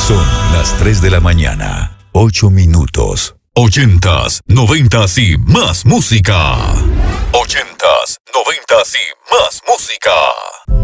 Son las 3 de la mañana, 8 minutos. 80s, 90s y más música. 80s, 90s y más música.